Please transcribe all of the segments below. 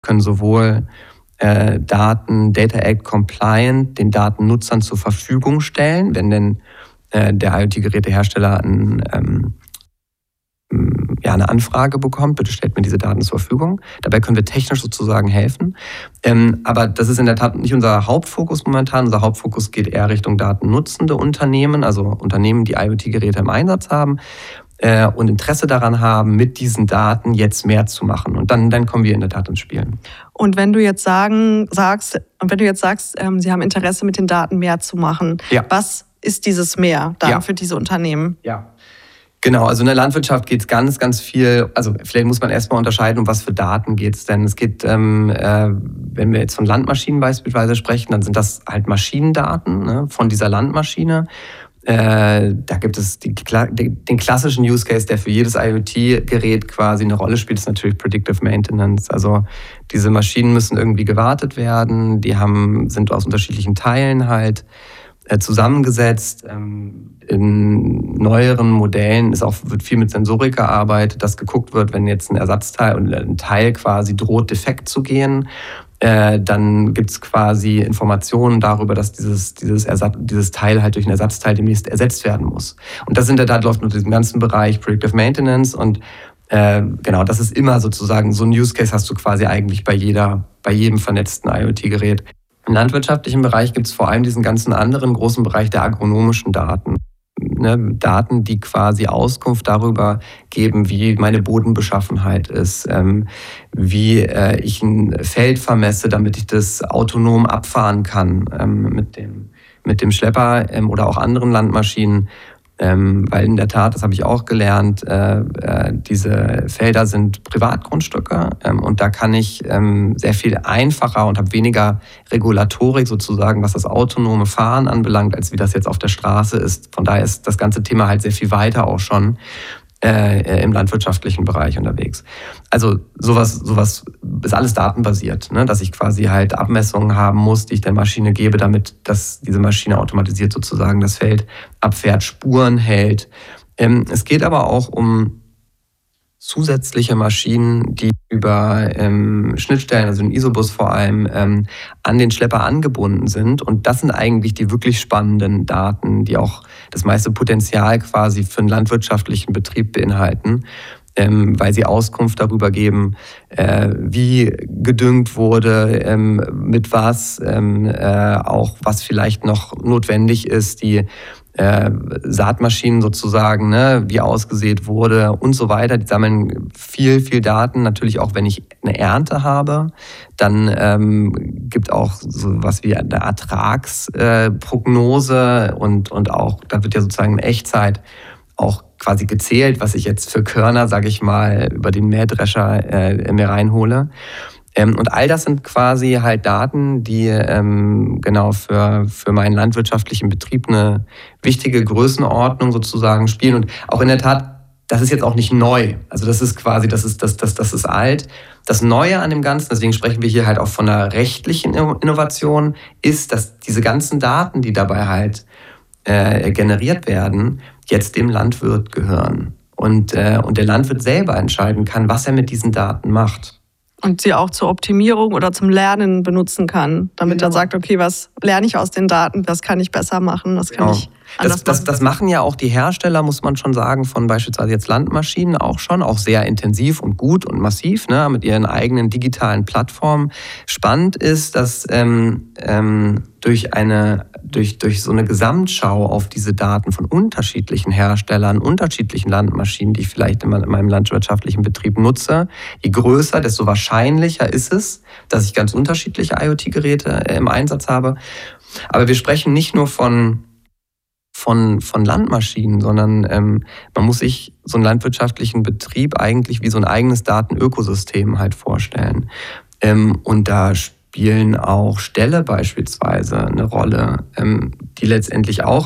können sowohl Daten Data Act compliant den Datennutzern zur Verfügung stellen, wenn denn der IoT-Gerätehersteller eine Anfrage bekommt, bitte stellt mir diese Daten zur Verfügung. Dabei können wir technisch sozusagen helfen. Aber das ist in der Tat nicht unser Hauptfokus momentan. Unser Hauptfokus geht eher Richtung datennutzende Unternehmen, also Unternehmen, die IoT-Geräte im Einsatz haben und Interesse daran haben, mit diesen Daten jetzt mehr zu machen. Und dann kommen wir in der Tat ins Spiel. Und wenn du jetzt sagst, Sie haben Interesse, mit den Daten mehr zu machen, was ist dieses Mehr dann für diese Unternehmen? Ja. Genau, also in der Landwirtschaft geht es ganz, ganz viel, also vielleicht muss man erstmal unterscheiden, um was für Daten geht es denn. Es geht, wenn wir jetzt von Landmaschinen beispielsweise sprechen, dann sind das halt Maschinendaten, ne, von dieser Landmaschine. Da gibt es den klassischen Use Case, der für jedes IoT-Gerät quasi eine Rolle spielt, ist natürlich Predictive Maintenance. Also diese Maschinen müssen irgendwie gewartet werden, sind aus unterschiedlichen Teilen halt zusammengesetzt. In neueren Modellen wird viel mit Sensorik gearbeitet, dass geguckt wird, wenn jetzt ein Ersatzteil und ein Teil quasi droht, defekt zu gehen, dann gibt es quasi Informationen darüber, dass dieses Teil halt durch ein Ersatzteil demnächst ersetzt werden muss. Und das in der Tat läuft mit diesem ganzen Bereich Predictive Maintenance und genau, das ist immer sozusagen so ein Use Case hast du quasi eigentlich bei jedem vernetzten IoT-Gerät. Im landwirtschaftlichen Bereich gibt es vor allem diesen ganzen anderen großen Bereich der agronomischen Daten. Ne, Daten, die quasi Auskunft darüber geben, wie meine Bodenbeschaffenheit ist, wie ich ein Feld vermesse, damit ich das autonom abfahren kann mit dem Schlepper oder auch anderen Landmaschinen. Weil in der Tat, das habe ich auch gelernt, diese Felder sind Privatgrundstücke und da kann ich sehr viel einfacher und habe weniger Regulatorik sozusagen, was das autonome Fahren anbelangt, als wie das jetzt auf der Straße ist. Von daher ist das ganze Thema halt sehr viel weiter auch schon im landwirtschaftlichen Bereich unterwegs. Also sowas ist alles datenbasiert, ne? Dass ich quasi halt Abmessungen haben muss, die ich der Maschine gebe, damit diese Maschine automatisiert sozusagen das Feld abfährt, Spuren hält. Es geht aber auch um zusätzliche Maschinen, die über Schnittstellen, also den Isobus vor allem, an den Schlepper angebunden sind. Und das sind eigentlich die wirklich spannenden Daten, die auch das meiste Potenzial quasi für einen landwirtschaftlichen Betrieb beinhalten, weil sie Auskunft darüber geben, wie gedüngt wurde, mit was, auch was vielleicht noch notwendig ist, die Saatmaschinen sozusagen, ne, wie ausgesät wurde und so weiter. Die sammeln viel, viel Daten. Natürlich auch, wenn ich eine Ernte habe, dann gibt auch so was wie eine Ertragsprognose und auch, da wird ja sozusagen in Echtzeit auch quasi gezählt, was ich jetzt für Körner, sage ich mal, über den Mähdrescher mir reinhole. Und all das sind quasi halt Daten, die genau für meinen landwirtschaftlichen Betrieb eine wichtige Größenordnung sozusagen spielen. Und auch in der Tat, das ist jetzt auch nicht neu. Also das ist quasi, das ist alt. Das Neue an dem Ganzen, deswegen sprechen wir hier halt auch von einer rechtlichen Innovation, ist, dass diese ganzen Daten, die dabei halt generiert werden, jetzt dem Landwirt gehören. Und der Landwirt selber entscheiden kann, was er mit diesen Daten macht. Und sie auch zur Optimierung oder zum Lernen benutzen kann, damit er sagt, okay, was lerne ich aus den Daten, was kann ich besser machen, was kann ich anders machen. Das machen ja auch die Hersteller, muss man schon sagen, von beispielsweise jetzt Landmaschinen auch schon, auch sehr intensiv und gut und massiv, ne, mit ihren eigenen digitalen Plattformen. Spannend ist, dass durch so eine Gesamtschau auf diese Daten von unterschiedlichen Herstellern, unterschiedlichen Landmaschinen, die ich vielleicht in meinem landwirtschaftlichen Betrieb nutze, je größer, desto wahrscheinlicher ist es, dass ich ganz unterschiedliche IoT-Geräte im Einsatz habe. Aber wir sprechen nicht nur von Landmaschinen, sondern man muss sich so einen landwirtschaftlichen Betrieb eigentlich wie so ein eigenes Datenökosystem halt vorstellen. Und da spielen auch Ställe beispielsweise eine Rolle, die letztendlich auch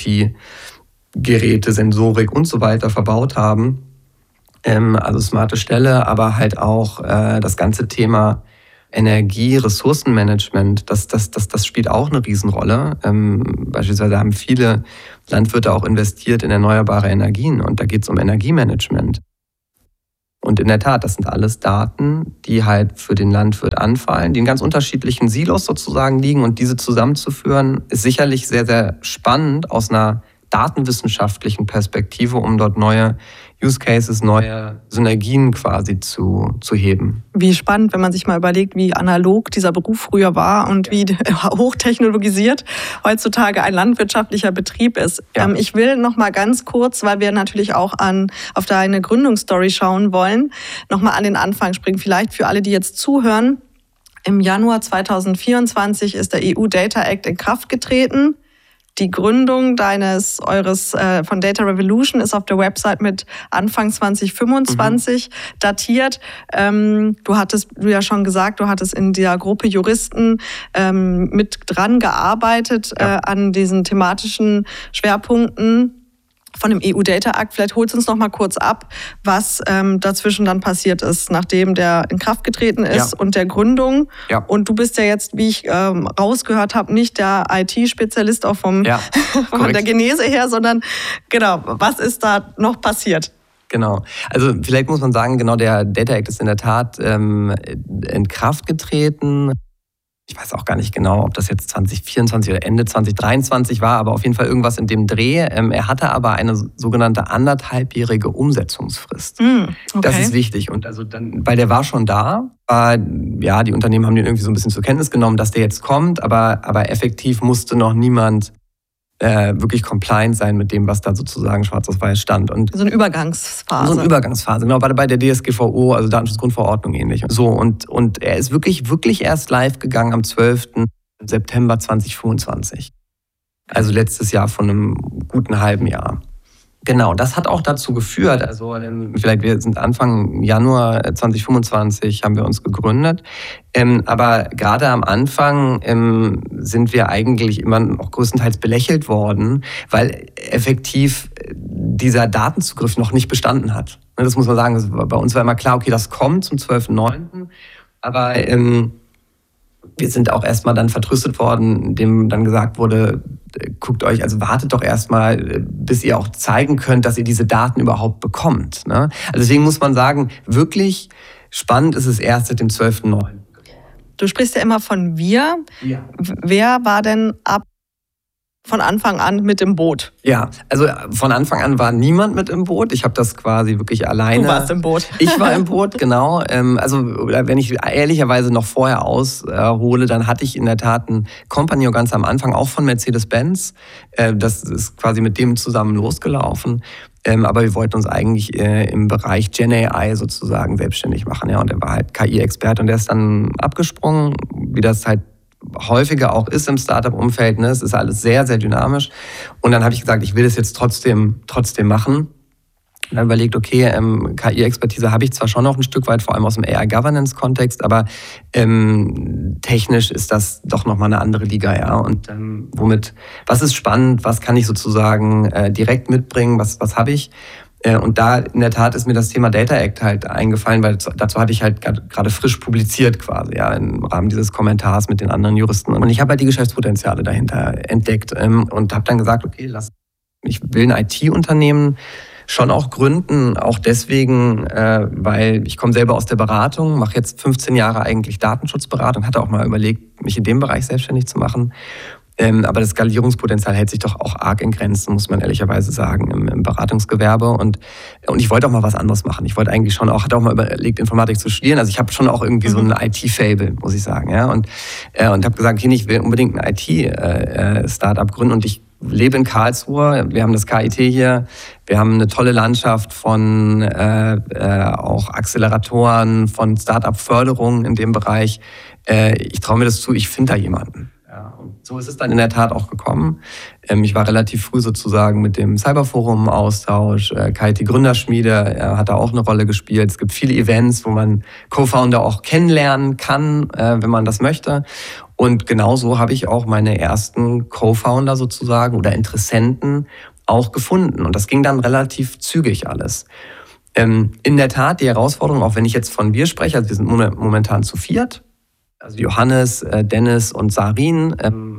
IoT-Geräte, Sensorik und so weiter verbaut haben. Also smarte Ställe, aber halt auch das ganze Thema Energie, Ressourcenmanagement, das spielt auch eine Riesenrolle. Beispielsweise haben viele Landwirte auch investiert in erneuerbare Energien und da geht es um Energiemanagement. Und in der Tat, das sind alles Daten, die halt für den Landwirt anfallen, die in ganz unterschiedlichen Silos sozusagen liegen. Und diese zusammenzuführen, ist sicherlich sehr, sehr spannend aus einer datenwissenschaftlichen Perspektive, um dort neue Use Cases, neue Synergien quasi zu heben. Wie spannend, wenn man sich mal überlegt, wie analog dieser Beruf früher war und wie hochtechnologisiert heutzutage ein landwirtschaftlicher Betrieb ist. Ja. Ich will noch mal ganz kurz, weil wir natürlich auch auf deine Gründungsstory schauen wollen, noch mal an den Anfang springen. Vielleicht für alle, die jetzt zuhören. Im Januar 2024 ist der EU Data Act in Kraft getreten. Die Gründung eures von Data Revolution ist auf der Website mit Anfang 2025 datiert. Du hattest ja schon gesagt, du hattest in der Gruppe Juristen mit dran gearbeitet an diesen thematischen Schwerpunkten von dem EU-Data Act. Vielleicht holst du uns noch mal kurz ab, was dazwischen dann passiert ist, nachdem der in Kraft getreten ist und der Gründung. Ja. Und du bist ja jetzt, wie ich rausgehört habe, nicht der IT-Spezialist auch von der Genese her, sondern genau, was ist da noch passiert? Genau. Also vielleicht muss man sagen, genau, der Data Act ist in der Tat in Kraft getreten. Ich weiß auch gar nicht genau, ob das jetzt 2024 oder Ende 2023 war, aber auf jeden Fall irgendwas in dem Dreh. Er hatte aber eine sogenannte 1,5-jährige Umsetzungsfrist. Okay. Das ist wichtig. Und also dann, weil der war schon da. Die Unternehmen haben den irgendwie so ein bisschen zur Kenntnis genommen, dass der jetzt kommt, aber effektiv musste noch niemand wirklich compliant sein mit dem, was da sozusagen schwarz auf weiß stand. Und so eine Übergangsphase. Genau, bei der DSGVO, also Datenschutzgrundverordnung ähnlich. So, und er ist wirklich erst live gegangen am 12. September 2025. Also letztes Jahr von einem guten halben Jahr. Genau, das hat auch dazu geführt, also wir sind Anfang Januar 2025 haben wir uns gegründet, aber gerade am Anfang sind wir eigentlich immer noch größtenteils belächelt worden, weil effektiv dieser Datenzugriff noch nicht bestanden hat. Das muss man sagen, bei uns war immer klar, okay, das kommt zum 12.09., aber wir sind auch erstmal dann vertröstet worden, indem dann gesagt wurde, guckt euch, also wartet doch erstmal, bis ihr auch zeigen könnt, dass ihr diese Daten überhaupt bekommt. Ne? Also deswegen muss man sagen, wirklich spannend ist es erst seit dem 12.09. Du sprichst ja immer von wir. Ja. Wer war denn von Anfang an mit im Boot? Ja, also von Anfang an war niemand mit im Boot. Ich habe das quasi wirklich alleine. Du warst im Boot. Ich war im Boot, genau. Also wenn ich ehrlicherweise noch vorher aushole, dann hatte ich in der Tat einen Compagnon ganz am Anfang, auch von Mercedes-Benz. Das ist quasi mit dem zusammen losgelaufen. Aber wir wollten uns eigentlich im Bereich Gen AI sozusagen selbstständig machen. Ja, und er war halt KI-Experte und der ist dann abgesprungen, wie das halt häufiger auch ist im Startup-Umfeld. Ne? Es ist alles sehr, sehr dynamisch. Und dann habe ich gesagt, ich will das jetzt trotzdem machen. Und dann überlegt, okay, KI-Expertise habe ich zwar schon noch ein Stück weit, vor allem aus dem AI-Governance-Kontext, aber technisch ist das doch nochmal eine andere Liga. Ja? Und was ist spannend, was kann ich sozusagen direkt mitbringen, was habe ich? Und da in der Tat ist mir das Thema Data Act halt eingefallen, weil dazu hatte ich halt gerade frisch publiziert quasi, ja, im Rahmen dieses Kommentars mit den anderen Juristen. Und ich habe halt die Geschäftspotenziale dahinter entdeckt und habe dann gesagt, okay, ich will ein IT-Unternehmen schon auch gründen, auch deswegen, weil ich komme selber aus der Beratung, mache jetzt 15 Jahre eigentlich Datenschutzberatung, hatte auch mal überlegt, mich in dem Bereich selbstständig zu machen. Aber das Skalierungspotenzial hält sich doch auch arg in Grenzen, muss man ehrlicherweise sagen, im Beratungsgewerbe. Und ich wollte auch mal was anderes machen. Ich wollte eigentlich schon hatte auch mal überlegt, Informatik zu studieren. Also ich habe schon auch irgendwie so ein IT-Fable, muss ich sagen. Ja? Und habe gesagt, okay, ich will unbedingt ein IT-Startup gründen. Und ich lebe in Karlsruhe. Wir haben das KIT hier. Wir haben eine tolle Landschaft von auch Acceleratoren, von Startup-Förderung in dem Bereich. Ich traue mir das zu, ich finde da jemanden. Ja, und so ist es dann in der Tat auch gekommen. Ich war relativ früh sozusagen mit dem Cyberforum im Austausch. KIT Gründerschmiede hat da auch eine Rolle gespielt. Es gibt viele Events, wo man Co-Founder auch kennenlernen kann, wenn man das möchte. Und genauso habe ich auch meine ersten Co-Founder sozusagen oder Interessenten auch gefunden. Und das ging dann relativ zügig alles. In der Tat die Herausforderung, auch wenn ich jetzt von wir spreche, also wir sind momentan zu 4, also Johannes, Dennis und Sarin,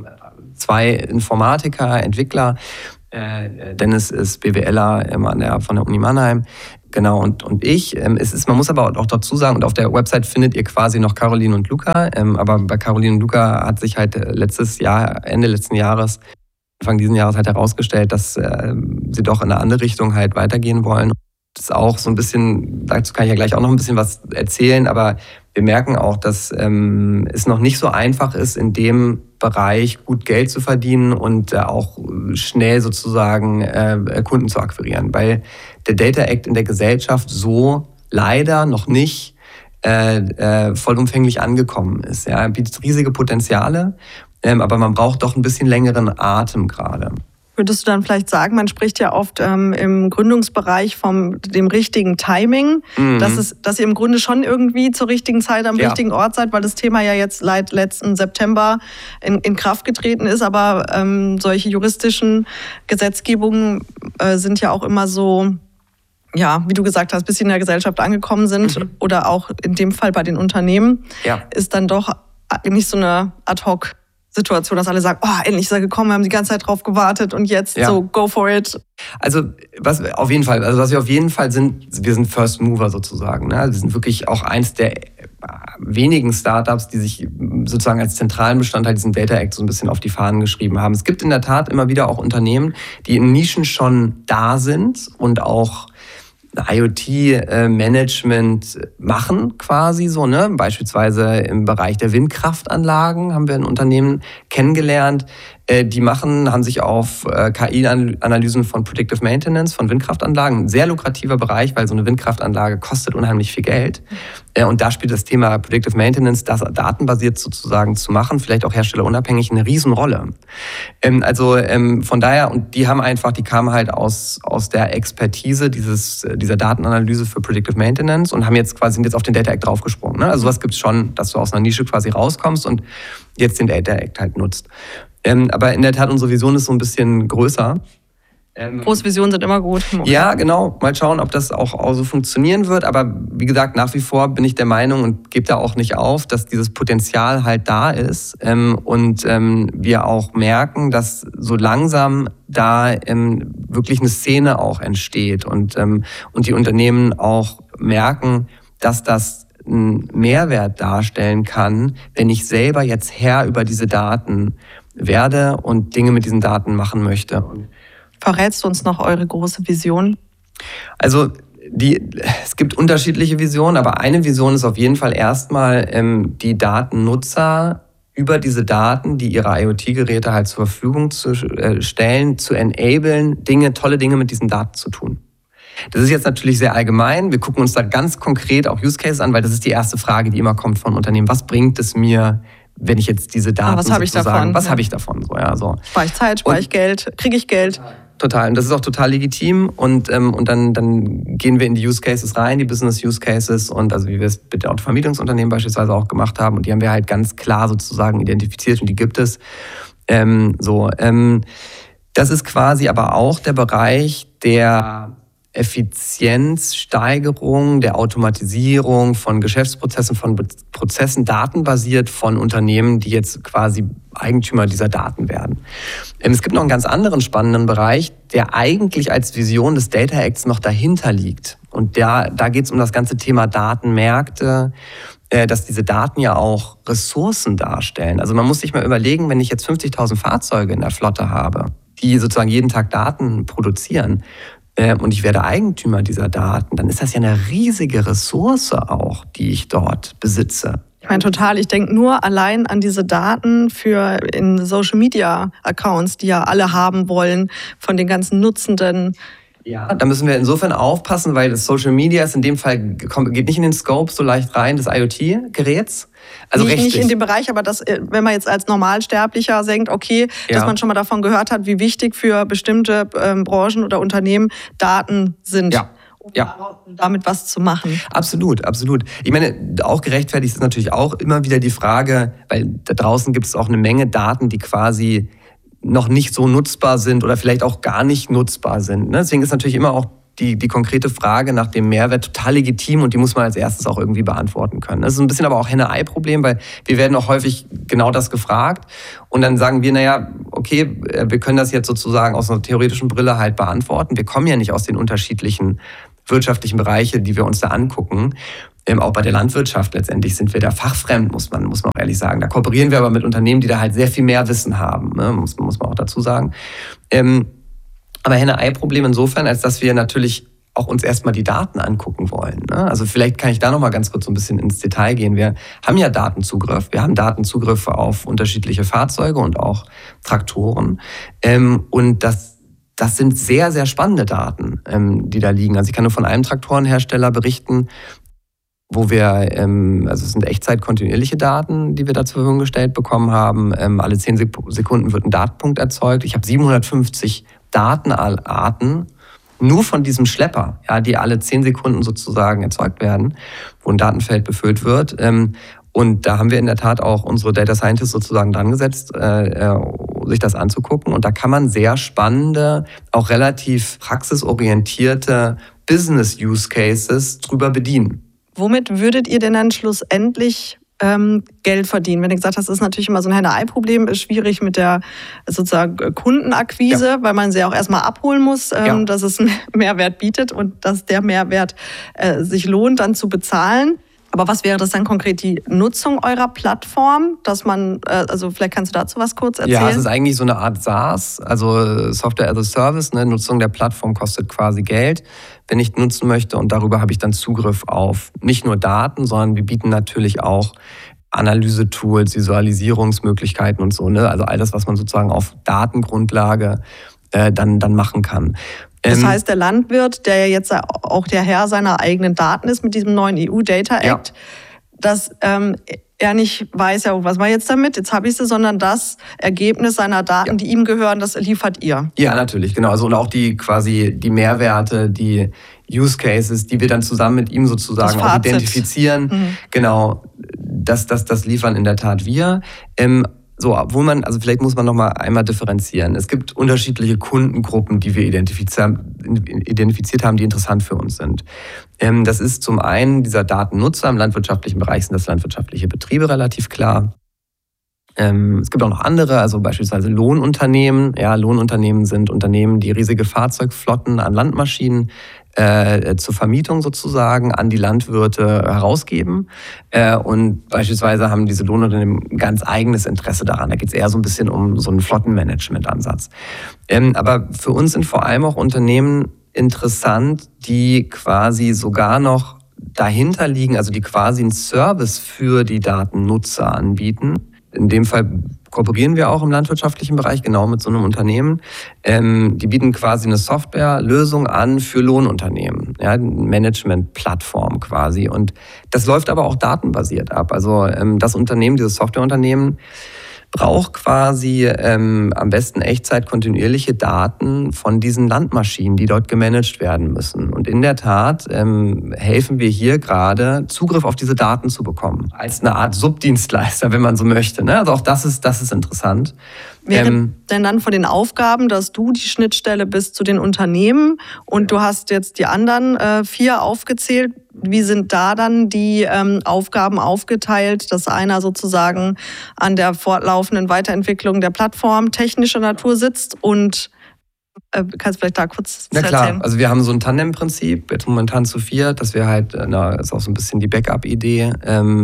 2 Informatiker, Entwickler. Dennis ist BWLer von der Uni Mannheim. genau, und ich. Man muss aber auch dazu sagen, und auf der Website findet ihr quasi noch Caroline und Luca, aber bei Caroline und Luca hat sich halt Ende letzten Jahres, Anfang diesen Jahres halt herausgestellt, dass sie doch in eine andere Richtung halt weitergehen wollen. Das ist auch so ein bisschen, dazu kann ich ja gleich auch noch ein bisschen was erzählen, aber wir merken auch, dass es noch nicht so einfach ist, in dem Bereich gut Geld zu verdienen und auch schnell sozusagen Kunden zu akquirieren, weil der Data Act in der Gesellschaft so leider noch nicht vollumfänglich angekommen ist. Ja, er bietet riesige Potenziale, aber man braucht doch ein bisschen längeren Atem gerade. Würdest du dann vielleicht sagen, man spricht ja oft im Gründungsbereich von dem richtigen Timing, dass ihr im Grunde schon irgendwie zur richtigen Zeit am richtigen Ort seid, weil das Thema ja jetzt seit letzten September in Kraft getreten ist, aber solche juristischen Gesetzgebungen sind ja auch immer so, ja, wie du gesagt hast, ein bisschen in der Gesellschaft angekommen sind oder auch in dem Fall bei den Unternehmen, ist dann doch nicht so eine Ad-hoc Situation, dass alle sagen, oh, endlich ist er gekommen, wir haben die ganze Zeit drauf gewartet und jetzt so, go for it. Also was wir auf jeden Fall sind, wir sind First Mover sozusagen. Ne? Wir sind wirklich auch eins der wenigen Startups, die sich sozusagen als zentralen Bestandteil diesen Data Act so ein bisschen auf die Fahnen geschrieben haben. Es gibt in der Tat immer wieder auch Unternehmen, die in Nischen schon da sind und auch IoT-Management machen quasi so, ne? Beispielsweise im Bereich der Windkraftanlagen haben wir ein Unternehmen kennengelernt, die haben sich auf KI-Analysen von Predictive Maintenance von Windkraftanlagen, ein sehr lukrativer Bereich, weil so eine Windkraftanlage kostet unheimlich viel Geld. Und da spielt das Thema Predictive Maintenance, das datenbasiert sozusagen zu machen, vielleicht auch herstellerunabhängig, eine Riesenrolle. Von daher, und die kamen halt aus der Expertise dieser Datenanalyse für Predictive Maintenance und sind jetzt auf den Data Act draufgesprungen. Ne? Also sowas gibt's schon, dass du aus einer Nische quasi rauskommst und jetzt den Data Act halt nutzt. Aber in der Tat, unsere Vision ist so ein bisschen größer. Große Visionen sind immer gut. Ja, genau. Mal schauen, ob das auch so funktionieren wird. Aber wie gesagt, nach wie vor bin ich der Meinung und gebe da auch nicht auf, dass dieses Potenzial halt da ist. Und wir auch merken, dass so langsam da wirklich eine Szene auch entsteht. Und die Unternehmen auch merken, dass das einen Mehrwert darstellen kann, wenn ich selber jetzt Herr über diese Daten werde und Dinge mit diesen Daten machen möchte. Verrätst du uns noch eure große Vision? Also es gibt unterschiedliche Visionen, aber eine Vision ist auf jeden Fall erstmal, die Datennutzer über diese Daten, die ihre IoT-Geräte halt zur Verfügung zu stellen, zu enablen, tolle Dinge mit diesen Daten zu tun. Das ist jetzt natürlich sehr allgemein. Wir gucken uns da ganz konkret auch Use Cases an, weil das ist die erste Frage, die immer kommt von Unternehmen. Was bringt es mir, wenn ich jetzt diese Daten was habe ich davon? Was habe ich davon? Spare ich Zeit, spare ich Geld, kriege ich Geld? Total. Und das ist auch total legitim. Und dann gehen wir in die Use Cases rein, die Business Use Cases. Und also wie wir es mit den Autovermietungsunternehmen beispielsweise auch gemacht haben. Und die haben wir halt ganz klar sozusagen identifiziert und die gibt es. Das ist quasi aber auch der Bereich der Effizienzsteigerung, der Automatisierung von Geschäftsprozessen, von Prozessen datenbasiert von Unternehmen, die jetzt quasi Eigentümer dieser Daten werden. Es gibt noch einen ganz anderen spannenden Bereich, der eigentlich als Vision des Data Acts noch dahinter liegt. Und da geht es um das ganze Thema Datenmärkte, dass diese Daten ja auch Ressourcen darstellen. Also man muss sich mal überlegen, wenn ich jetzt 50.000 Fahrzeuge in der Flotte habe, die sozusagen jeden Tag Daten produzieren, und ich werde Eigentümer dieser Daten, dann ist das ja eine riesige Ressource auch, die ich dort besitze. Ich meine total, ich denke nur allein an diese Daten in Social-Media-Accounts, die ja alle haben wollen von den ganzen Nutzenden. Ja, da müssen wir insofern aufpassen, weil das Social Media ist in dem Fall, geht nicht in den Scope so leicht rein des IoT-Geräts. Also nicht in dem Bereich, aber wenn man jetzt als Normalsterblicher denkt, okay, dass man schon mal davon gehört hat, wie wichtig für bestimmte Branchen oder Unternehmen Daten sind. Um damit was zu machen. Absolut, absolut. Ich meine, auch gerechtfertigt ist natürlich auch immer wieder die Frage, weil da draußen gibt es auch eine Menge Daten, die quasi noch nicht so nutzbar sind oder vielleicht auch gar nicht nutzbar sind. Deswegen ist natürlich immer auch die konkrete Frage nach dem Mehrwert total legitim und die muss man als erstes auch irgendwie beantworten können. Das ist ein bisschen aber auch Henne-Ei-Problem, weil wir werden auch häufig genau das gefragt und dann sagen wir, naja, okay, wir können das jetzt sozusagen aus einer theoretischen Brille halt beantworten. Wir kommen ja nicht aus den unterschiedlichen wirtschaftlichen Bereiche, die wir uns da angucken. Auch bei der Landwirtschaft letztendlich sind wir da fachfremd, muss man auch ehrlich sagen. Da kooperieren wir aber mit Unternehmen, die da halt sehr viel mehr Wissen haben, ne? muss man auch dazu sagen. Aber Henne-Ei-Problem insofern, als dass wir natürlich auch uns erstmal die Daten angucken wollen. Ne? Also vielleicht kann ich da nochmal ganz kurz so ein bisschen ins Detail gehen. Wir haben ja Datenzugriff. Wir haben Datenzugriff auf unterschiedliche Fahrzeuge und auch Traktoren. Und das sind sehr, sehr spannende Daten, die da liegen. Also ich kann nur von einem Traktorenhersteller berichten, wo wir, also es sind Echtzeit-kontinuierliche Daten, die wir da zur Verfügung gestellt bekommen haben. Alle 10 Sekunden wird ein Datenpunkt erzeugt. Ich habe 750 Datenarten nur von diesem Schlepper, ja, die alle 10 Sekunden sozusagen erzeugt werden, wo ein Datenfeld befüllt wird. Und da haben wir in der Tat auch unsere Data Scientists sozusagen dran gesetzt, sich das anzugucken. Und da kann man sehr spannende, auch relativ praxisorientierte Business-Use-Cases drüber bedienen. Womit würdet ihr denn dann schlussendlich Geld verdienen? Wenn ihr gesagt hast, das ist natürlich immer so ein Henne-Ei-Problem, ist schwierig mit der sozusagen Kundenakquise, weil man sie auch erstmal abholen muss, dass es einen Mehrwert bietet und dass der Mehrwert sich lohnt, dann zu bezahlen. Aber was wäre das dann konkret, die Nutzung eurer Plattform, dass man, also vielleicht kannst du dazu was kurz erzählen? Ja, es ist eigentlich so eine Art SaaS, also Software as a Service. Ne? Nutzung der Plattform kostet quasi Geld, wenn ich nutzen möchte. Und darüber habe ich dann Zugriff auf nicht nur Daten, sondern wir bieten natürlich auch Analyse-Tools, Visualisierungsmöglichkeiten und so. Ne? Also all das, was man sozusagen auf Datengrundlage dann machen kann. Das heißt, der Landwirt, der jetzt auch der Herr seiner eigenen Daten ist mit diesem neuen EU-Data Act, dass er nicht weiß, ja, was war jetzt damit, jetzt habe ich sie, sondern das Ergebnis seiner Daten, die ihm gehören, das liefert ihr. Ja, natürlich, genau. Also und auch die Mehrwerte, die Use Cases, die wir dann zusammen mit ihm sozusagen auch identifizieren. Genau, das liefern in der Tat wir. So, obwohl also vielleicht muss man noch mal einmal differenzieren. Es gibt unterschiedliche Kundengruppen, die wir identifiziert haben, die interessant für uns sind. Das ist zum einen dieser Datennutzer. Im landwirtschaftlichen Bereich sind das landwirtschaftliche Betriebe relativ klar. Es gibt auch noch andere, also beispielsweise Lohnunternehmen. Ja, Lohnunternehmen sind Unternehmen, die riesige Fahrzeugflotten an Landmaschinen zur Vermietung sozusagen an die Landwirte herausgeben. Und beispielsweise haben diese Lohnunternehmen ein ganz eigenes Interesse daran. Da geht es eher so ein bisschen um so einen Flottenmanagement-Ansatz. Aber für uns sind vor allem auch Unternehmen interessant, die quasi sogar noch dahinter liegen, also die quasi einen Service für die Datennutzer anbieten. In dem Fall kooperieren wir auch im landwirtschaftlichen Bereich genau mit so einem Unternehmen. Die bieten quasi eine Softwarelösung an für Lohnunternehmen, ja, eine Management-Plattform quasi. Und das läuft aber auch datenbasiert ab. Also das Unternehmen, dieses Softwareunternehmen, braucht quasi am besten Echtzeit kontinuierliche Daten von diesen Landmaschinen, die dort gemanagt werden müssen. Und in der Tat helfen wir hier gerade, Zugriff auf diese Daten zu bekommen. Als eine Art Subdienstleister, wenn man so möchte. Ne? Also auch das ist interessant. Wäre denn dann von den Aufgaben, dass du die Schnittstelle bist zu den Unternehmen und du hast jetzt die anderen 4 aufgezählt. Wie sind da dann die Aufgaben aufgeteilt, dass einer sozusagen an der fortlaufenden Weiterentwicklung der Plattform technischer Natur sitzt und kannst du vielleicht da kurz erzählen? Na klar, also wir haben so ein Tandem-Prinzip, jetzt momentan zu 4, dass wir halt, ist auch so ein bisschen die Backup-Idee.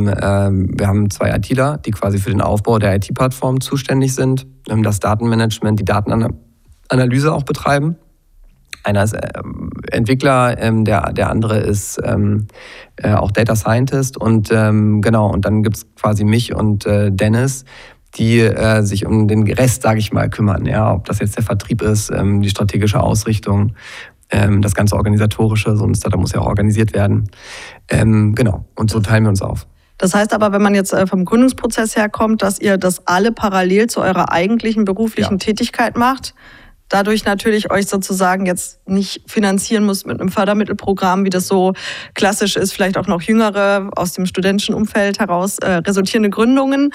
Wir haben 2 ITler, die quasi für den Aufbau der IT-Plattform zuständig sind, das Datenmanagement, die Datenanalyse auch betreiben. Einer ist Entwickler, der andere ist auch Data Scientist und genau, und dann gibt es quasi mich und Dennis, die sich um den Rest, sage ich mal, kümmern. Ja, ob das jetzt der Vertrieb ist, die strategische Ausrichtung, das ganze Organisatorische, so ein Startup muss ja auch organisiert werden. Genau, und so teilen wir uns auf. Das heißt aber, wenn man jetzt vom Gründungsprozess herkommt, dass ihr das alle parallel zu eurer eigentlichen beruflichen Tätigkeit macht, dadurch natürlich euch sozusagen jetzt nicht finanzieren muss mit einem Fördermittelprogramm, wie das so klassisch ist, vielleicht auch noch jüngere aus dem studentischen Umfeld heraus resultierende Gründungen.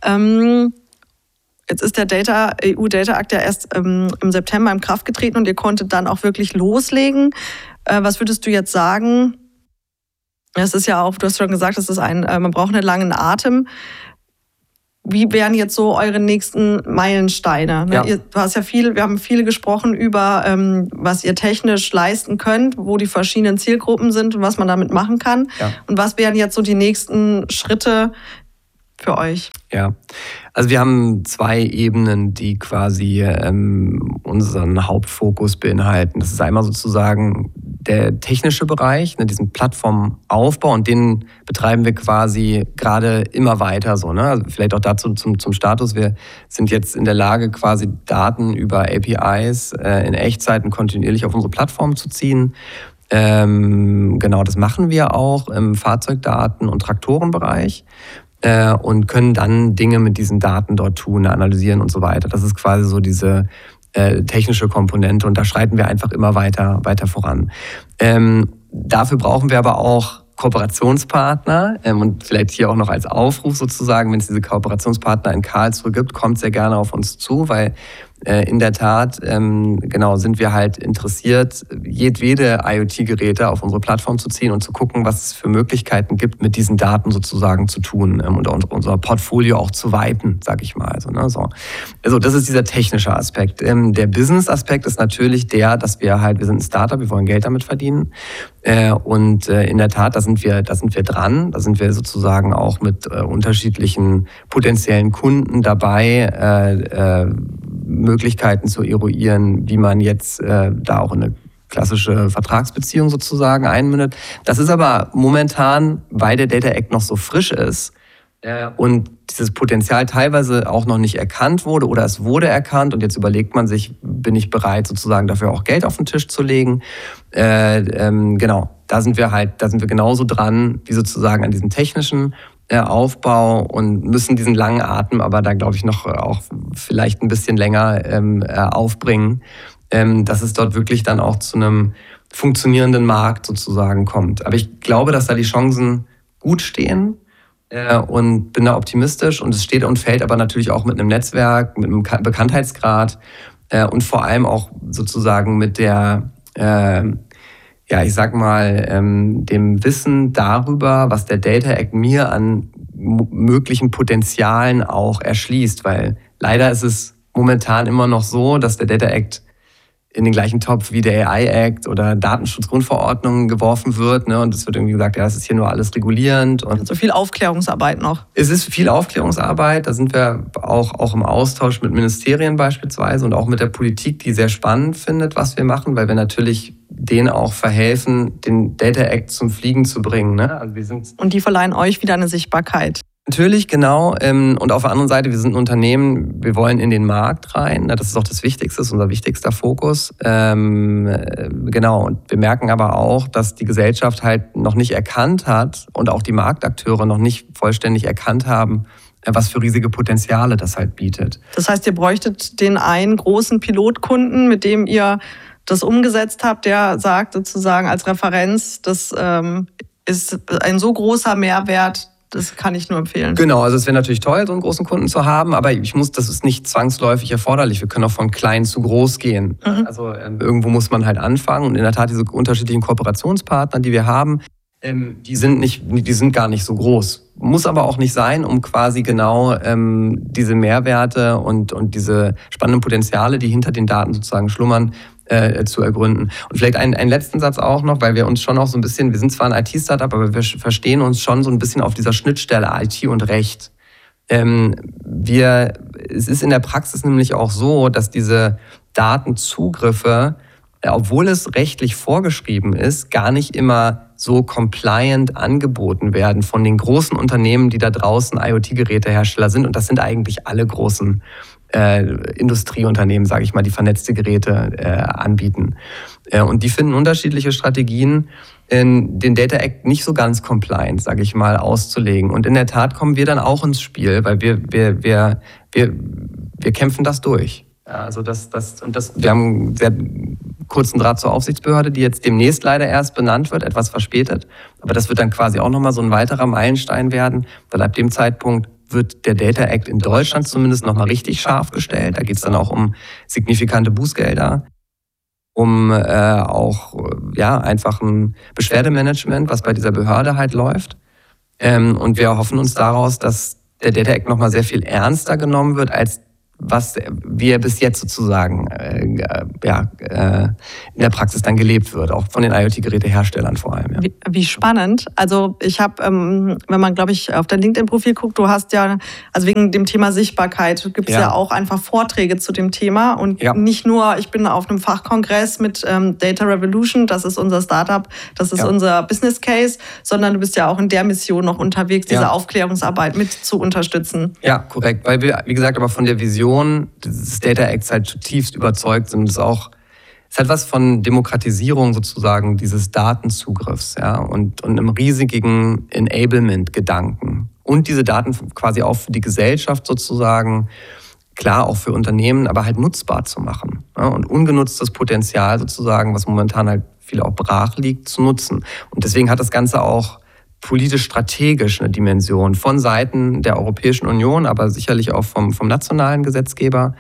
Jetzt ist der EU-Data Act ja erst im September in Kraft getreten und ihr konntet dann auch wirklich loslegen. Was würdest du jetzt sagen? Es ist ja auch, du hast schon gesagt, man braucht einen langen Atem. Wie wären jetzt so eure nächsten Meilensteine? Ja. Wir haben viel gesprochen über, was ihr technisch leisten könnt, wo die verschiedenen Zielgruppen sind und was man damit machen kann. Ja. Und was wären jetzt so die nächsten Schritte für euch? Ja, also wir haben 2 Ebenen, die quasi unseren Hauptfokus beinhalten. Das ist einmal sozusagen der technische Bereich, diesen Plattformaufbau, und den betreiben wir quasi gerade immer weiter so. Ne? Also vielleicht auch dazu zum Status. Wir sind jetzt in der Lage, quasi Daten über APIs in Echtzeit und kontinuierlich auf unsere Plattform zu ziehen. Genau, das machen wir auch im Fahrzeugdaten- und Traktorenbereich. Und können dann Dinge mit diesen Daten dort tun, analysieren und so weiter. Das ist quasi so diese technische Komponente, und da schreiten wir einfach immer weiter voran. Dafür brauchen wir aber auch Kooperationspartner, und vielleicht hier auch noch als Aufruf sozusagen, wenn es diese Kooperationspartner in Karlsruhe gibt, kommt sehr gerne auf uns zu, weil in der Tat genau sind wir halt interessiert, jedwede IoT-Geräte auf unsere Plattform zu ziehen und zu gucken, was es für Möglichkeiten gibt, mit diesen Daten sozusagen zu tun und unser Portfolio auch zu weiten, sage ich mal. Also das ist dieser technische Aspekt. Der Business-Aspekt ist natürlich der, dass wir sind ein Startup, wir wollen Geld damit verdienen. Und in der Tat, da sind wir dran. Da sind wir sozusagen auch mit unterschiedlichen potenziellen Kunden dabei, Möglichkeiten zu eruieren, wie man jetzt da auch in eine klassische Vertragsbeziehung sozusagen einmündet. Das ist aber momentan, weil der Data Act noch so frisch ist und dieses Potenzial teilweise auch noch nicht erkannt wurde oder es wurde erkannt und jetzt überlegt man sich, bin ich bereit sozusagen dafür auch Geld auf den Tisch zu legen. Genau, da sind wir genauso dran wie sozusagen an diesem technischen Aufbau und müssen diesen langen Atem aber da, glaube ich, noch auch vielleicht ein bisschen länger aufbringen, dass es dort wirklich dann auch zu einem funktionierenden Markt sozusagen kommt. Aber ich glaube, dass da die Chancen gut stehen und bin da optimistisch, und es steht und fällt aber natürlich auch mit einem Netzwerk, mit einem Bekanntheitsgrad und vor allem auch sozusagen mit der ich sag mal, dem Wissen darüber, was der Data Act mir an möglichen Potenzialen auch erschließt. Weil leider ist es momentan immer noch so, dass der Data Act in den gleichen Topf wie der AI Act oder Datenschutzgrundverordnung geworfen wird. Ne? Und es wird irgendwie gesagt, ja, das ist hier nur alles regulierend. Und so viel Aufklärungsarbeit noch. Es ist viel Aufklärungsarbeit. Da sind wir auch im Austausch mit Ministerien beispielsweise und auch mit der Politik, die sehr spannend findet, was wir machen, weil wir natürlich denen auch verhelfen, den Data Act zum Fliegen zu bringen. Ne? Also und die verleihen euch wieder eine Sichtbarkeit. Natürlich, genau. Und auf der anderen Seite, wir sind ein Unternehmen, wir wollen in den Markt rein. Das ist auch das Wichtigste, das ist unser wichtigster Fokus. Genau. Und wir merken aber auch, dass die Gesellschaft halt noch nicht erkannt hat und auch die Marktakteure noch nicht vollständig erkannt haben, was für riesige Potenziale das halt bietet. Das heißt, ihr bräuchtet den einen großen Pilotkunden, mit dem ihr das umgesetzt habt, der sagt sozusagen als Referenz, das ist ein so großer Mehrwert, das kann ich nur empfehlen. Genau, also es wäre natürlich toll, so einen großen Kunden zu haben, aber das ist nicht zwangsläufig erforderlich. Wir können auch von klein zu groß gehen. Mhm. Also irgendwo muss man halt anfangen, und in der Tat diese unterschiedlichen Kooperationspartner, die wir haben, die sind gar nicht so groß. Muss aber auch nicht sein, um quasi genau diese Mehrwerte und diese spannenden Potenziale, die hinter den Daten sozusagen schlummern, zu ergründen. Und vielleicht einen letzten Satz auch noch, weil wir uns schon auch so ein bisschen, wir sind zwar ein IT-Startup, aber wir verstehen uns schon so ein bisschen auf dieser Schnittstelle IT und Recht. Es ist in der Praxis nämlich auch so, dass diese Datenzugriffe, obwohl es rechtlich vorgeschrieben ist, gar nicht immer so compliant angeboten werden von den großen Unternehmen, die da draußen IoT-Gerätehersteller sind. Und das sind eigentlich alle großen Industrieunternehmen, sage ich mal, die vernetzte Geräte anbieten. Und die finden unterschiedliche Strategien, den Data Act nicht so ganz compliant, sage ich mal, auszulegen. Und in der Tat kommen wir dann auch ins Spiel, weil wir kämpfen das durch. Ja, also wir haben einen sehr kurzen Draht zur Aufsichtsbehörde, die jetzt demnächst leider erst benannt wird, etwas verspätet. Aber das wird dann quasi auch nochmal so ein weiterer Meilenstein werden, weil ab dem Zeitpunkt wird der Data Act in Deutschland zumindest nochmal richtig scharf gestellt. Da geht es dann auch um signifikante Bußgelder, um auch einfach ein Beschwerdemanagement, was bei dieser Behörde halt läuft. Und wir erhoffen uns daraus, dass der Data Act nochmal sehr viel ernster genommen wird, als was wir bis jetzt sozusagen in der Praxis dann gelebt wird, auch von den IoT-Geräteherstellern vor allem. Ja. Wie spannend. Also ich habe, wenn man, glaube ich, auf dein LinkedIn-Profil guckt, du hast ja, also wegen dem Thema Sichtbarkeit, gibt es ja auch einfach Vorträge zu dem Thema und nicht nur, ich bin auf einem Fachkongress mit Data Revolution, das ist unser Startup, das ist unser Business Case, sondern du bist ja auch in der Mission noch unterwegs, diese Aufklärungsarbeit mit zu unterstützen. Ja, korrekt, weil wir, wie gesagt, aber von der Vision des Data Acts halt zutiefst überzeugt sind. Es hat was von Demokratisierung sozusagen dieses Datenzugriffs, und einem riesigen Enablement-Gedanken. Und diese Daten quasi auch für die Gesellschaft sozusagen, klar auch für Unternehmen, aber halt nutzbar zu machen. Ja, und ungenutztes Potenzial sozusagen, was momentan halt viel auch brach liegt, zu nutzen. Und deswegen hat das Ganze auch politisch-strategisch eine Dimension von Seiten der Europäischen Union, aber sicherlich auch vom nationalen Gesetzgeber,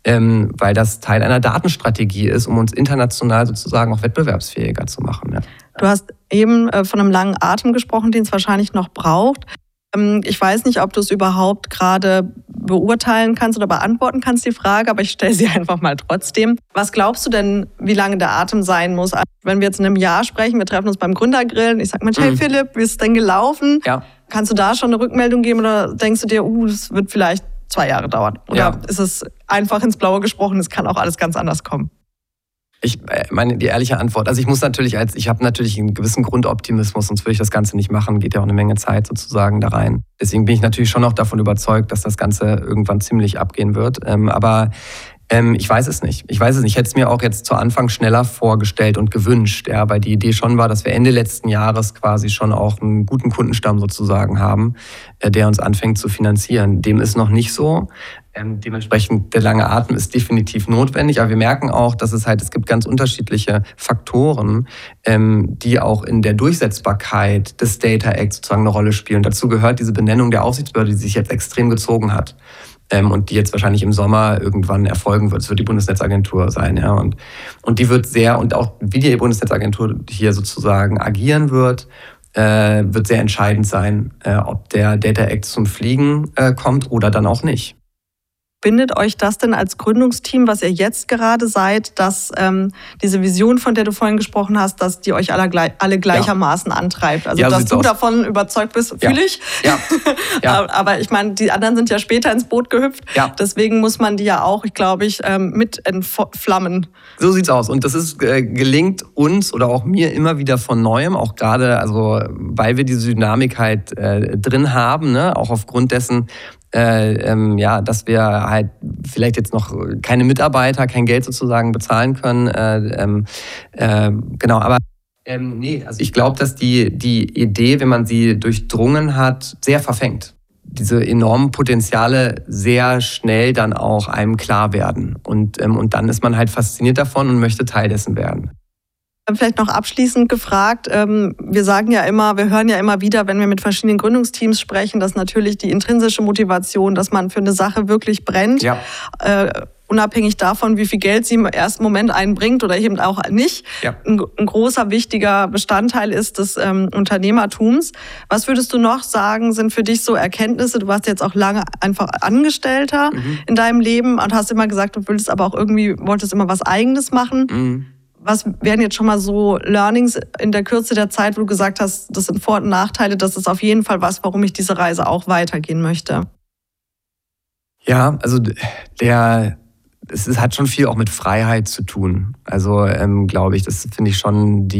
weil das Teil einer Datenstrategie ist, um uns international sozusagen auch wettbewerbsfähiger zu machen. Ja. Du hast eben von einem langen Atem gesprochen, den es wahrscheinlich noch braucht. Ich weiß nicht, ob du es überhaupt gerade beurteilen kannst oder beantworten kannst, die Frage, aber ich stelle sie einfach mal trotzdem. Was glaubst du denn, wie lange der Atem sein muss? Also wenn wir jetzt in einem Jahr sprechen, wir treffen uns beim Gründergrillen, ich sage mal, hey Philipp, wie ist es denn gelaufen? Ja. Kannst du da schon eine Rückmeldung geben oder denkst du dir, es wird vielleicht 2 Jahre dauern? Oder ist es einfach ins Blaue gesprochen, es kann auch alles ganz anders kommen? Ich meine, die ehrliche Antwort, also ich habe natürlich einen gewissen Grundoptimismus, sonst würde ich das Ganze nicht machen, geht ja auch eine Menge Zeit sozusagen da rein. Deswegen bin ich natürlich schon auch davon überzeugt, dass das Ganze irgendwann ziemlich abgehen wird. Aber ich weiß es nicht. Ich hätte es mir auch jetzt zu Anfang schneller vorgestellt und gewünscht, weil die Idee schon war, dass wir Ende letzten Jahres quasi schon auch einen guten Kundenstamm sozusagen haben, der uns anfängt zu finanzieren. Dem ist noch nicht so. Dementsprechend der lange Atem ist definitiv notwendig, aber wir merken auch, dass es gibt ganz unterschiedliche Faktoren, die auch in der Durchsetzbarkeit des Data Acts sozusagen eine Rolle spielen. Dazu gehört diese Benennung der Aufsichtsbehörde, die sich jetzt extrem gezogen hat. Und die jetzt wahrscheinlich im Sommer irgendwann erfolgen wird. Es wird die Bundesnetzagentur sein, Und die wird und auch wie die Bundesnetzagentur hier sozusagen agieren wird sehr entscheidend sein, ob der Data Act zum Fliegen kommt oder dann auch nicht. Bindet euch das denn als Gründungsteam, was ihr jetzt gerade seid, dass diese Vision, von der du vorhin gesprochen hast, dass die euch alle gleichermaßen antreibt? Also, dass du davon überzeugt bist, fühle ich. Ja. Aber ich meine, die anderen sind ja später ins Boot gehüpft. Ja. Deswegen muss man die ja auch, mit entflammen. So sieht's aus. Und das ist gelingt uns oder auch mir immer wieder von Neuem, auch gerade, weil wir diese Dynamik halt drin haben, auch aufgrund dessen, dass wir halt vielleicht jetzt noch keine Mitarbeiter, kein Geld sozusagen bezahlen können. Aber also ich glaube, dass die Idee, wenn man sie durchdrungen hat, sehr verfängt. Diese enormen Potenziale sehr schnell dann auch einem klar werden. Und dann ist man halt fasziniert davon und möchte Teil dessen werden. Vielleicht noch abschließend gefragt, wir hören ja immer wieder, wenn wir mit verschiedenen Gründungsteams sprechen, dass natürlich die intrinsische Motivation, dass man für eine Sache wirklich brennt, unabhängig davon, wie viel Geld sie im ersten Moment einbringt oder eben auch nicht, ein großer, wichtiger Bestandteil ist des Unternehmertums. Was würdest du noch sagen, sind für dich so Erkenntnisse? Du warst jetzt auch lange einfach Angestellter in deinem Leben und hast immer gesagt, du wolltest aber auch wolltest immer was Eigenes machen. Was wären jetzt schon mal so Learnings in der Kürze der Zeit, wo du gesagt hast, das sind Vor- und Nachteile, das ist auf jeden Fall was, warum ich diese Reise auch weitergehen möchte? Ja, also es hat schon viel auch mit Freiheit zu tun. Also glaube ich, das finde ich schon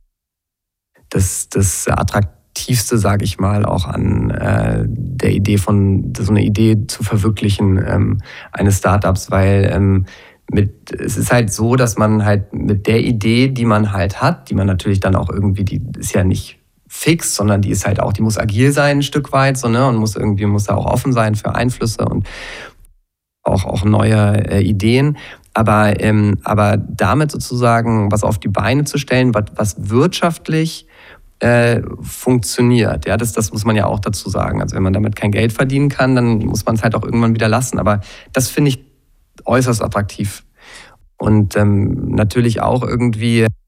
das Attraktivste, sage ich mal, auch an der Idee so eine Idee zu verwirklichen eines Startups, weil es ist halt so, dass man halt mit der Idee, die man halt hat, die man natürlich dann auch irgendwie, die ist ja nicht fix, sondern die ist halt auch, die muss agil sein ein Stück weit, und muss da auch offen sein für Einflüsse und auch neue Ideen. Aber damit sozusagen was auf die Beine zu stellen, was wirtschaftlich funktioniert. Ja, das muss man ja auch dazu sagen. Also wenn man damit kein Geld verdienen kann, dann muss man es halt auch irgendwann wieder lassen. Aber das finde ich äußerst attraktiv. Und natürlich auch irgendwie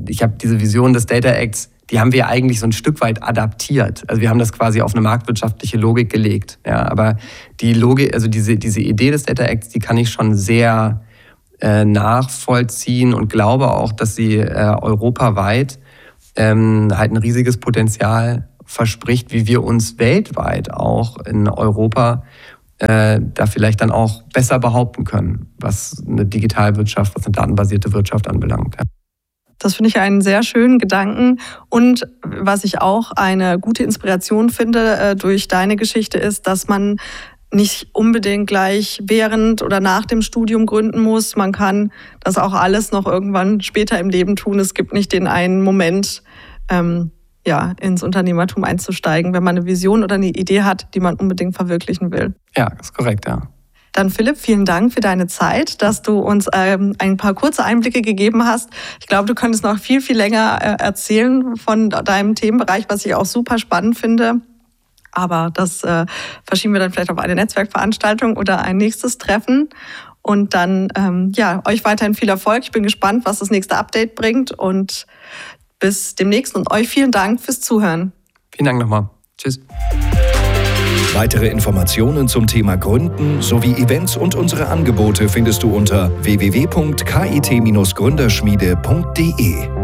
ich habe diese Vision des Data Acts, die haben wir eigentlich so ein Stück weit adaptiert. Also wir haben das quasi auf eine marktwirtschaftliche Logik gelegt. Ja, aber die Logik, also diese Idee des Data Acts, die kann ich schon sehr nachvollziehen und glaube auch, dass sie europaweit halt ein riesiges Potenzial verspricht, wie wir uns weltweit auch in Europa da vielleicht dann auch besser behaupten können, was eine Digitalwirtschaft, was eine datenbasierte Wirtschaft anbelangt. Ja. Das finde ich einen sehr schönen Gedanken. Und was ich auch eine gute Inspiration finde durch deine Geschichte ist, dass man nicht unbedingt gleich während oder nach dem Studium gründen muss. Man kann das auch alles noch irgendwann später im Leben tun. Es gibt nicht den einen Moment, ins Unternehmertum einzusteigen, wenn man eine Vision oder eine Idee hat, die man unbedingt verwirklichen will. Ja, das ist korrekt, ja. Dann Philipp, vielen Dank für deine Zeit, dass du uns ein paar kurze Einblicke gegeben hast. Ich glaube, du könntest noch viel, viel länger erzählen von deinem Themenbereich, was ich auch super spannend finde. Aber das verschieben wir dann vielleicht auf eine Netzwerkveranstaltung oder ein nächstes Treffen. Und dann, euch weiterhin viel Erfolg. Ich bin gespannt, was das nächste Update bringt. Und bis demnächst. Und euch vielen Dank fürs Zuhören. Vielen Dank nochmal. Tschüss. Weitere Informationen zum Thema Gründen sowie Events und unsere Angebote findest du unter www.kit-gründerschmiede.de.